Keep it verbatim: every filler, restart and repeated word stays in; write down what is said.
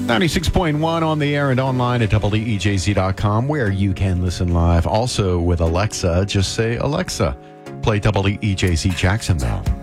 ninety-six point one on the air and online at double E J Z dot com, where you can listen live. Also with Alexa, just say, Alexa, play double E J Z Jacksonville.